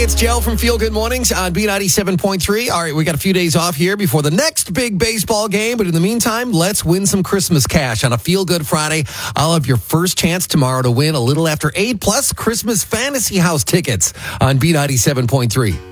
It's Joe from Feel Good Mornings on B97.3. All right, we got a few days off here before the next big baseball game. But in the meantime, let's win some Christmas cash on a Feel Good Friday. I'll have your first chance tomorrow to win a little after 8 plus Christmas Fantasy House tickets on B97.3.